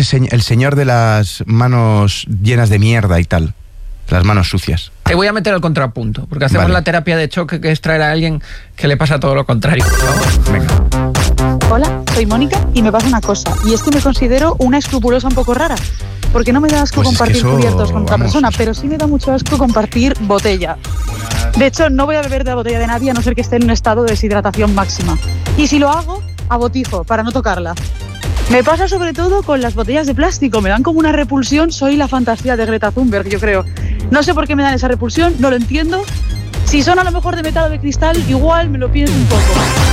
el señor de las manos llenas de mierda y tal. Las manos sucias. Te voy a meter al contrapunto, porque hacemos la terapia de choque, que es traer a alguien que le pasa todo lo contrario. Venga. Hola, soy Mónica y me pasa una cosa. Y es que me considero una escrupulosa un poco rara. Porque no me da asco compartir cubiertos con otra persona, pero sí me da mucho asco compartir botella. De hecho, no voy a beber de la botella de nadie a no ser que esté en un estado de deshidratación máxima. Y si lo hago, abotizo para no tocarla. Me pasa sobre todo con las botellas de plástico, me dan como una repulsión, soy la fantasía de Greta Thunberg, yo creo. No sé por qué me dan esa repulsión, no lo entiendo. Si son a lo mejor de metal o de cristal, igual me lo pienso un poco.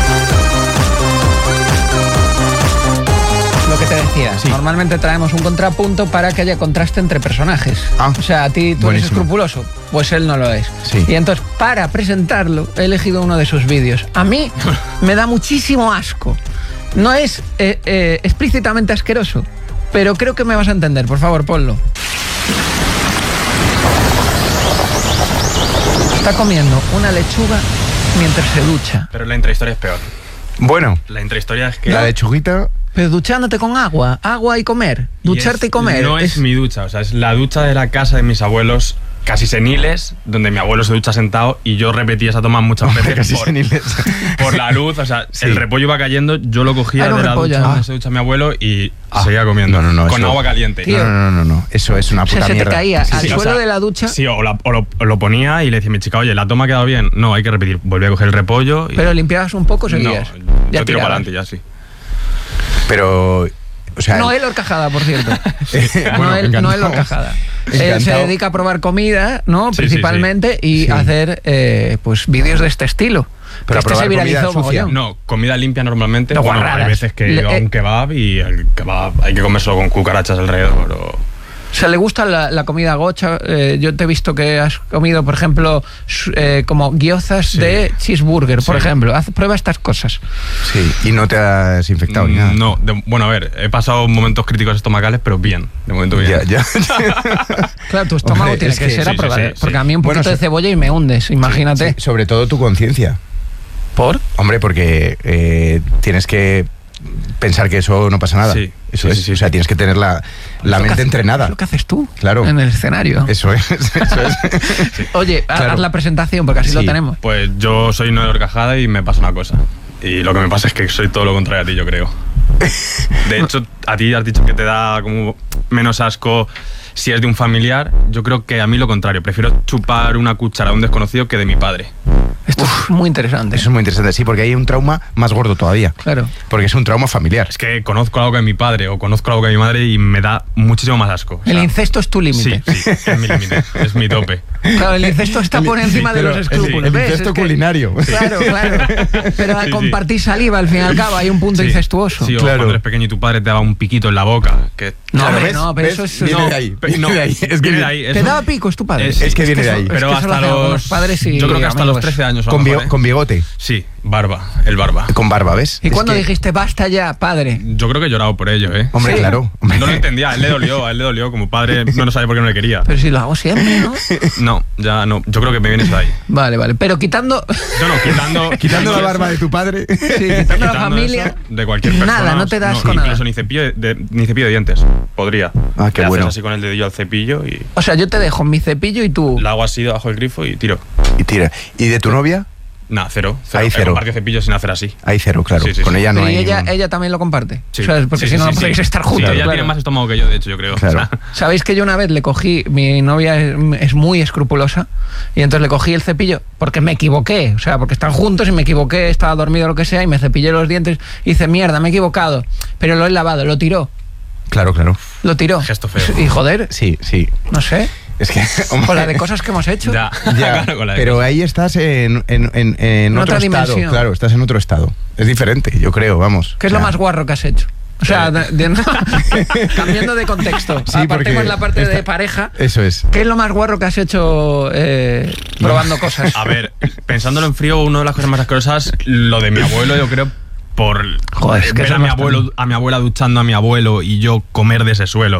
Lo que te decía, normalmente traemos un contrapunto para que haya contraste entre personajes. O sea, a ti tú eres escrupuloso, pues él no lo es. Sí. Y entonces, para presentarlo, he elegido uno de sus vídeos. A mí me da muchísimo asco. No es explícitamente asqueroso, pero creo que me vas a entender. Por favor, ponlo. Está comiendo una lechuga mientras se ducha. Pero la intrahistoria es peor. Bueno. La intrahistoria es que... La lechuguita... Pero duchándote con agua y comer. Ducharte y comer. No es mi ducha, o sea, es la ducha de la casa de mis abuelos, casi seniles, donde mi abuelo se ducha sentado y yo repetí esa toma muchas veces casi seniles. Por la luz, o sea, el repollo iba cayendo, yo lo cogía de la ducha donde se ducha mi abuelo y seguía comiendo con agua caliente. Tío, no, eso es una puta mierda. Se te caía al suelo de la ducha. Sí, o lo ponía y le decía a mi chica, oye, ¿la toma ha quedado bien? No, hay que repetir. Volví a coger el repollo. Pero limpiabas un poco, seguías. No, yo tiro para adelante ya, sí. Pero... O sea, Noel Horcajada, por cierto. Bueno, Noel Horcajada. Él se dedica a probar comida, ¿no? Principalmente, y hacer pues vídeos de este estilo. Pero este se viralizó mogollón. No, comida limpia normalmente. No, bueno, hay veces que he ido a un kebab y el kebab hay que comérselo con cucarachas alrededor O sea, le gusta la comida gocha. Yo te he visto que has comido, por ejemplo, como gyozas de cheeseburger, por ejemplo. Prueba estas cosas. Sí, y no te has infectado ni nada. No, bueno, a ver, he pasado momentos críticos estomacales, pero bien, de momento bien. Ya. Claro, tu estómago tiene que ser a prueba. Porque a mí un poquito de cebolla y me hundes, imagínate. Sí, sobre todo tu conciencia. ¿Por? Hombre, porque tienes que pensar que eso no pasa nada. Sí. Eso es. O sea, tienes que tener la mente entrenada. Es lo que haces tú. Claro. En el escenario. Eso es. Oye, haz la presentación porque así lo tenemos. Pues yo soy Noel Horcajada y me pasa una cosa. Y lo que me pasa es que soy todo lo contrario a ti, yo creo. De hecho, a ti has dicho que te da como menos asco si es de un familiar. Yo creo que a mí lo contrario. Prefiero chupar una cuchara de un desconocido que de mi padre. Esto es muy interesante. Eso es muy interesante, sí, porque hay un trauma más gordo todavía. Claro. Porque es un trauma familiar. Es que conozco algo de mi padre o conozco algo de mi madre y me da muchísimo más asco. O sea, el incesto es tu límite. Sí, es mi límite, es mi tope. Claro, el incesto está por encima de los escrúpulos. El incesto culinario. Claro. Pero al compartir saliva, al fin y al cabo, hay un punto incestuoso. Sí, o cuando eres pequeño y tu padre te daba un piquito en la boca. Que... No, pero eso es... Viene de ahí. Viene de ahí. ¿Te daba picos tu padre? Es que viene de ahí. Pero hasta los padres y yo creo que hasta los 13 años. Con bigote. Sí, barba, el barba. Con barba, ¿ves? ¿Y cuándo dijiste basta ya, padre? Yo creo que he llorado por ello, ¿eh? Hombre, ¿Sí? claro. No lo entendía, a él le dolió. Como padre no sabía por qué no le quería. Pero si lo hago siempre, ¿no? No, ya no. Yo creo que me vienes de ahí. Vale. Pero quitando... Quitando la barba de tu padre. Sí, quitando la familia. De cualquier persona. Nada, no te das con nada. Incluso ni cepillo de dientes. Podría. Ah, qué bueno. Haces así con el dedillo al cepillo y... O sea, yo te dejo mi cepillo y tú... La hago así debajo del grifo y tiro. Y tira. ¿Y de tu novia? Nah, cero. Ahí cero. Compartir cepillo sin hacer así. Hay cero, claro. Sí. Con ella no hay... ¿Y ella también lo comparte? Sí. O sea, porque si no, no podéis estar juntos. Sí, ella claro. tiene más estómago que yo, de hecho, yo creo. Claro. O sea, ¿Sabéis que yo una vez le cogí, mi novia es muy escrupulosa, y entonces le cogí el cepillo porque me equivoqué, o sea, porque están juntos y me equivoqué, estaba dormido o lo que sea, y me cepillé los dientes y hice mierda, me he equivocado, pero lo he lavado, lo tiró. Claro. Lo tiró. Gesto feo. Y joder, Sí. no sé, Es que... con la de cosas que hemos hecho. Ya, claro, con la de pero cosas. ahí estás en otro otra estado. dimensión. Claro, estás en otro estado. Es diferente, yo creo, vamos. ¿Qué es lo más guarro que has hecho? O sea, cambiando de contexto, Sí, apartemos la parte esta- de pareja. Eso es. ¿Qué es lo más guarro que has hecho probando cosas? a ver, pensándolo en frío, una de las cosas más asquerosas, lo de mi abuelo, yo creo, por Joder, es que ver eso a mi abuela duchando a mi abuelo y yo comer de ese suelo.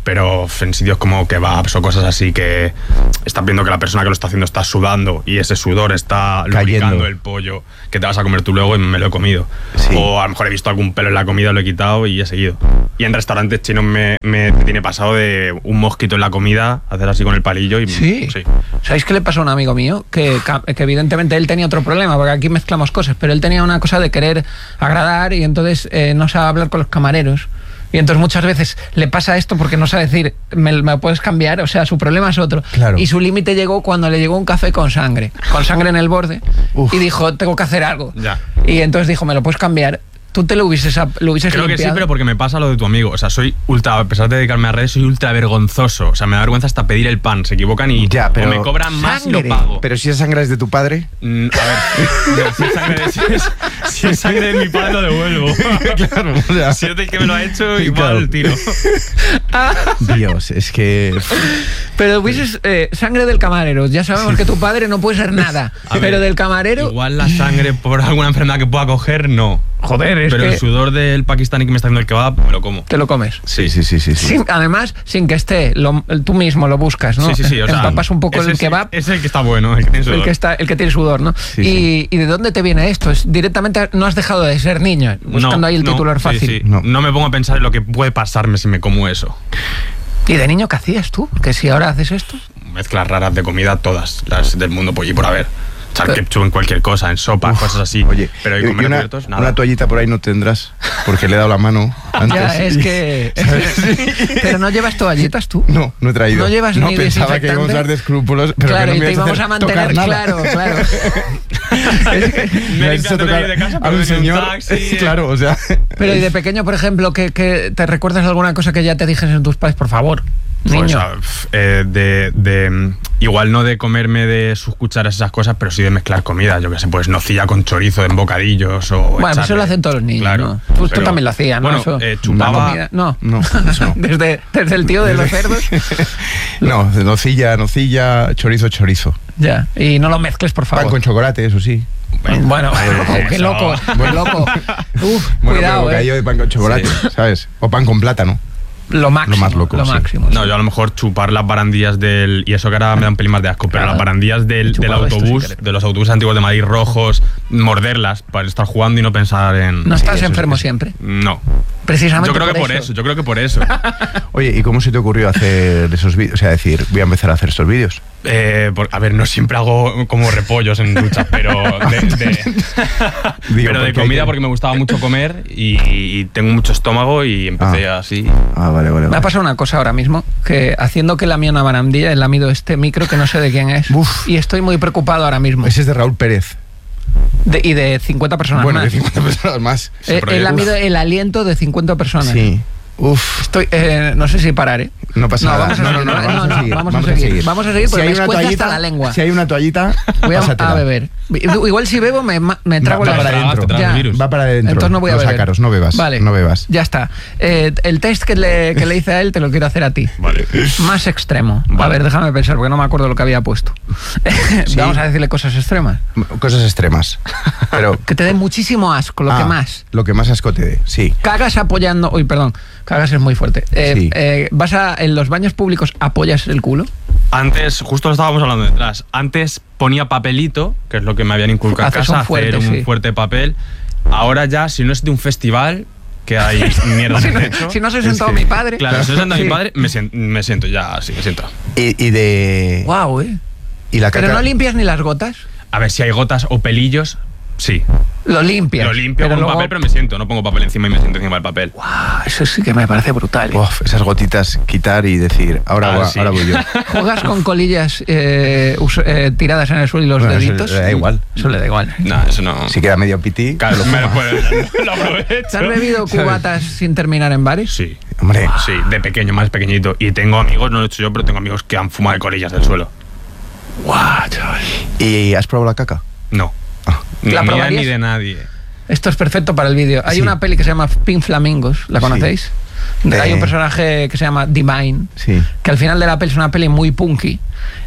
pero en sitios como kebabs o cosas así que estás viendo que la persona que lo está haciendo está sudando y ese sudor está lubricando el pollo que te vas a comer tú luego y me lo he comido. Sí. O a lo mejor he visto algún pelo en la comida, lo he quitado y he seguido. Y en restaurantes chinos me tiene pasado de un mosquito en la comida, hacer así con el palillo y... Sí. ¿Sabéis qué le pasó a un amigo mío? Que evidentemente él tenía otro problema, porque aquí mezclamos cosas, pero él tenía una cosa de querer agradar y entonces no sabe hablar con los camareros. Y entonces muchas veces le pasa esto porque no sabe decir, me puedes cambiar, o sea, su problema es otro. Claro. Y su límite llegó cuando le llegó un café con sangre en el borde. Uf. Y dijo, tengo que hacer algo. Ya. Y entonces dijo, ¿me lo puedes cambiar? ¿Tú te lo hubieses Creo limpiado? que sí, pero porque me pasa lo de tu amigo. O sea, soy ultra, a pesar de dedicarme a redes, soy ultra vergonzoso. O sea, me da vergüenza hasta pedir el pan. Se equivocan y ya, pero o me cobran más y lo pago. Pero si esa sangre es de tu padre... A ver, si es sangre de mi padre lo devuelvo. Claro, o sea, si es del que me lo ha hecho, igual tiro. Dios, es que... Pero hubieses sangre del camarero. Ya sabemos que tu padre no puede ser nada. Pero del camarero... Igual la sangre por alguna enfermedad que pueda coger, no. Joder, es pero que... el sudor del pakistaní que me está haciendo el kebab, me lo como. ¿Te lo comes? Sí. Además, sin que esté, tú mismo lo buscas, ¿no? Sí, o sea, empapas un poco el kebab. Es el que está bueno, el que tiene sudor. El que tiene sudor, ¿no? Sí. ¿Y de dónde te viene esto? ¿Es directamente no has dejado de ser niño? Buscando ahí el titular fácil. Sí. No me pongo a pensar en lo que puede pasarme si me como eso. ¿Y de niño qué hacías tú? Que si ahora haces esto... Mezclas raras de comida, todas las del mundo por haber. Echar ketchup en cualquier cosa, en sopa, cosas así. Oye, pero hay comer cubiertos, nada. Una toallita por ahí no tendrás, porque le he dado la mano antes. Ya, es que... Pero no llevas toallitas tú. No he traído. No llevas ni pensaba que íbamos a dar de escrúpulos, pero claro, que no me y te íbamos a mantener, claro. Me has hecho tocar de casa, a un señor, claro, o sea... Pero y de pequeño, por ejemplo, que te recuerdas de alguna cosa que ya te dijesen tus padres, por favor, niño. Pues, igual no de comerme de sus cucharas esas cosas, pero sí de mezclar comida, yo qué sé, pues nocilla con chorizo en bocadillos o... Bueno, pues eso lo hacen todos los niños, claro, ¿no? Tú también lo hacías, ¿no? Bueno, chupaba... No, eso no. Desde el tío de los cerdos. No, nocilla, chorizo. Ya, y no lo mezcles, por favor. Pan con chocolate, eso sí. Bueno, qué loco, qué loco. Cuidado, bocadillo de pan con chocolate, ¿sabes? O pan con plátano. Lo máximo. Lo más loco, lo máximo. No, yo a lo mejor chupar las barandillas del... Y eso que ahora me da un pelín más de asco, pero las barandillas del autobús, de los autobuses antiguos de Madrid rojos, morderlas para estar jugando y no pensar en... ¿No estás enfermo siempre? No. Precisamente yo creo que por eso. Oye, ¿y cómo se te ocurrió hacer esos vídeos? O sea, decir, voy a empezar a hacer estos vídeos. A ver, no siempre hago como repollos en duchas, pero de comida porque me gustaba mucho comer y tengo mucho estómago y empecé así. Vale. Me ha pasado una cosa ahora mismo, que haciendo que lamía una barandilla, he lamido este micro que no sé de quién es. Uf. Y estoy muy preocupado ahora mismo. Ese es de Raúl Pérez. Y de 50 personas más. Bueno, de 50 personas más. He lamido el aliento de 50 personas. Sí. Uf. Estoy, no sé si pararé. No pasa nada. Vamos a seguir. Vamos a seguir porque me escuece hasta la lengua. Si hay una toallita, voy a beber. Igual si bebo me trago la virus. Va para adentro. Entonces no voy a beber. Ácaros, no bebas. Vale. No bebas. Ya está. El test que le hice a él te lo quiero hacer a ti. Vale. Más extremo. Vale. A ver, déjame pensar porque no me acuerdo lo que había puesto. ¿Sí? Vamos a decirle cosas extremas. Cosas extremas. Pero que te dé muchísimo asco, lo que más. Lo que más asco te dé, sí. Cagas apoyando... Uy, perdón. Cagas es muy fuerte. Sí. ¿Vas en los baños públicos apoyas el culo? Antes, justo lo estábamos hablando detrás, antes ponía papelito, que es lo que me habían inculcado en casa, hacer un fuerte papel. Ahora ya, si no es de un festival, que hay mierda. Si no se sentado mi padre. Claro, si no se sentado mi padre, me siento ya, sí, me siento. Y de... Guau, ¿Y la caca? ¿Pero no limpias ni las gotas? A ver, si hay gotas o pelillos, sí. Lo limpias. Lo limpio con luego... papel, pero me siento. No pongo papel encima y me siento encima del papel. Wow, eso sí que me parece brutal. Uf, esas gotitas quitar y decir, ahora voy yo. ¿Juegas con colillas tiradas en el suelo y los deditos? Eso le da igual. Eso le da igual. No, eso no. Si queda medio pití, claro, lo aprovecho. ¿Te has bebido cubatas sin terminar en bares? Sí. Hombre. Sí, de pequeño, más pequeñito. Y tengo amigos, no lo he hecho yo, pero tengo amigos que han fumado de colillas del suelo. Guau, chaval. ¿Y has probado la caca? No. Ni mía ni de nadie. Esto es perfecto para el vídeo. Hay una peli que se llama Pink Flamingos, ¿la conocéis? Hay un personaje que se llama Divine, que al final de la peli es una peli muy punky,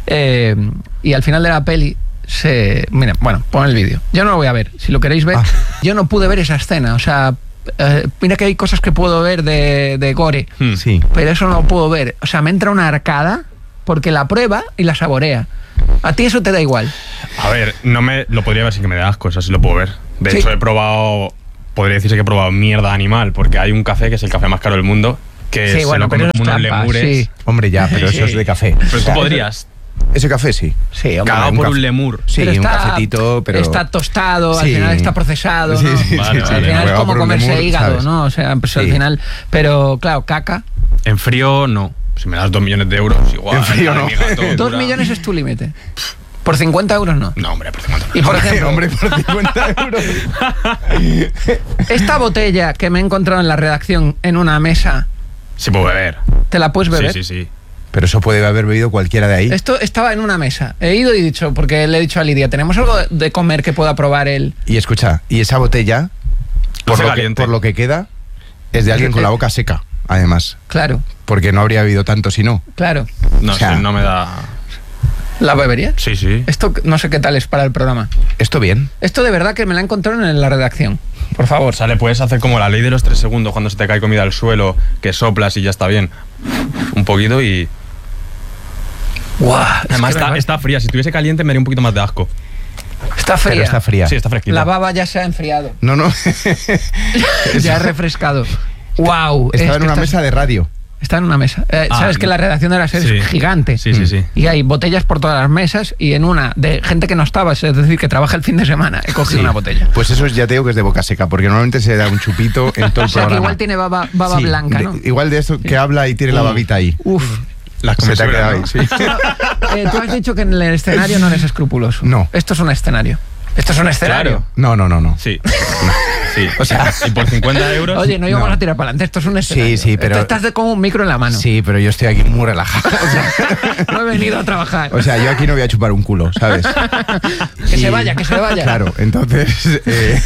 y al final de la peli Mira, bueno, pon el vídeo. Yo no lo voy a ver, si lo queréis ver. Yo no pude ver esa escena, o sea, mira que hay cosas que puedo ver de gore, Sí. pero eso no lo puedo ver. O sea, me entra una arcada porque la prueba y la saborea. A ti eso te da igual. A ver, no me lo podría ver sin que me dé asco, eso sí lo puedo ver. De Sí. hecho, podría decirse que he probado mierda animal, porque hay un café que es el café más caro del mundo, que Sí, se bueno, lo pero comen eso es como unos trampa, lemures. sí. Hombre, ya, pero eso Sí. es de café. Pero O tú sea, podrías, Ese café sí. Sí, hombre. cagado un por café. un lemur. Sí, Pero un cafetito, pero... está tostado, al Sí. final está procesado, Sí, ¿no? sí, Vale, sí, vale. Al final es Prueba como por un comerse lemur, hígado, ¿sabes? ¿no? O sea, pues al Sí. final... Pero, claro, caca. En frío, no. Si me das 2 millones de euros, igual. En frío, la de no. mi gato 2 dura. millones es tu límite. Por 50 euros no. No, hombre, por 50 Y por ejemplo, Hombre, por 50 euros. esta botella que me he encontrado en la redacción en una mesa, Sí puedo beber. ¿te la puedes beber? Sí, sí, sí. Pero eso puede haber bebido cualquiera de ahí. Esto estaba en una mesa. He ido y dicho, porque le he dicho a Lidia, ¿tenemos algo de comer que pueda probar él? Y escucha, y esa botella, Hace caliente. por lo que queda, es de alguien con la boca seca, además. Claro, Porque no habría bebido tanto si no. claro. No O sea, sé, no me da... ¿La beberías? Sí, sí. Esto no sé qué tal es para el programa. Esto bien. Esto de verdad que me la encontraron en la redacción. Por favor. O sea, le puedes hacer como la ley de los 3 segundos cuando se te cae comida al suelo, que soplas y ya está bien. Un poquito y... Guau, Además está fría. Si estuviese caliente me haría un poquito más de asco. está fría. Pero está fría. Sí, está fresquita. La baba ya se ha enfriado. No, no. Ya ha refrescado. Wow. Estaba en una mesa de radio. Está en una mesa. Sabes que la redacción de la serie sí. es gigante. Sí, sí, sí. Y hay botellas por todas las mesas y en una de gente que no estaba, es decir, que trabaja el fin de semana, he cogido Sí. una botella. Pues eso ya te digo que es de boca seca, porque normalmente se da un chupito en todo O el sea que programa. igual tiene baba Sí, blanca, ¿no? Igual de esto que habla y tiene la babita ahí. Uf. Las Se te ha quedado ahí, comisuras, sí. Tú has dicho que en el escenario no eres escrupuloso. No. Esto es un escenario. Esto es un escenario. Claro. No. Sí. Sí. O sea, y por 50 euros... Oye, no íbamos No. a tirar para adelante, esto es un escenario. sí, pero- Esto estás con un micro en la mano. Sí, pero yo estoy aquí muy relajado. No he venido a trabajar. O sea, yo aquí no voy a chupar un culo, ¿sabes? Que Y- se vaya, que se vaya. Claro, entonces,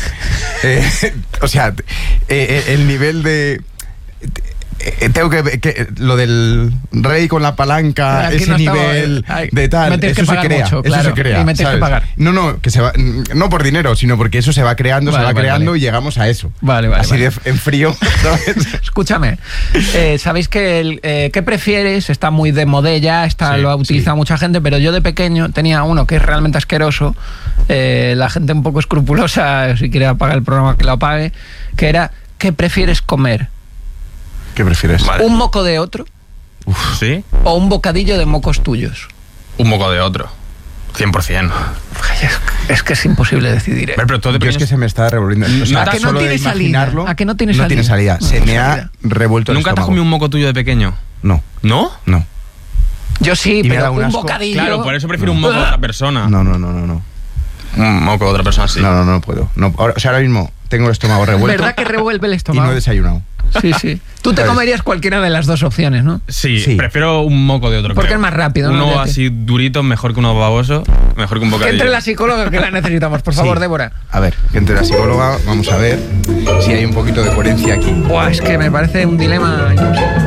o sea, el nivel de... tengo que lo del rey con la palanca, Aquí ese no estaba, nivel me de tal, tienes que eso se pagar crea, mucho, eso claro, se crea, y me tienes que ¿sabes? pagar. No, que se va, no por dinero, sino porque eso se va creando, Vale, se va vale, creando vale. y llegamos a eso. Vale, Así vale. en frío, ¿sabes? Escúchame, sabéis que ¿qué prefieres? Está muy de modella, Sí, lo ha utilizado mucha gente, pero yo de pequeño tenía uno que es realmente asqueroso, la gente un poco escrupulosa, si quiere apagar el programa que lo apague, que era, ¿qué prefieres comer? ¿Qué prefieres? Vale. ¿Un moco de otro ¿Sí? o un bocadillo de mocos tuyos? Un moco de otro. 100%. Ay, es que es imposible decidir. Pero todo Yo es depende... que se me está revolviendo. O sea, ¿A que no solo de tiene salida? imaginarlo, ¿A que no tiene no tiene salida? salida. No Se tiene me ha salida. revuelto el ¿Nunca te has estómago. comido un moco tuyo de pequeño? No, ¿No? no. Yo sí, Y me da pero un un asco. bocadillo. Claro, por eso prefiero un moco de otra persona. No. Un moco de otra persona, sí. No puedo. No, o sea, ahora mismo tengo el estómago revuelto ¿Verdad que revuelve el y estómago? no he desayunado. Sí, sí. Tú te ¿Sabes? comerías cualquiera de las dos opciones, ¿no? Sí, Sí. prefiero un moco de otro. Porque creo. es más rápido, ¿no? Uno Ya que- así durito, mejor que uno baboso, mejor que un Que bocadillo. entre la psicóloga que la necesitamos, por favor, Sí. Débora. A ver, que entre la psicóloga, vamos a ver si hay un poquito de coherencia aquí. Buah, es que me parece un dilema imposible.